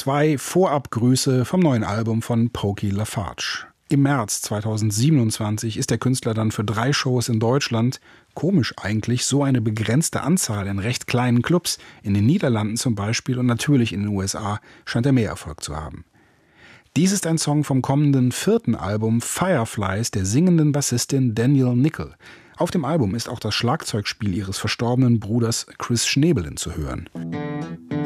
2 Vorabgrüße vom neuen Album von Pokey LaFarge. Im März 2027 ist der Künstler dann für 3 Shows in Deutschland, komisch eigentlich, so eine begrenzte Anzahl in recht kleinen Clubs, in den Niederlanden zum Beispiel und natürlich in den USA, scheint er mehr Erfolg zu haben. Dies ist ein Song vom kommenden 4. Album Fireflies der singenden Bassistin Danielle Nickel. Auf dem Album ist auch das Schlagzeugspiel ihres verstorbenen Bruders Chris Schnebelen zu hören.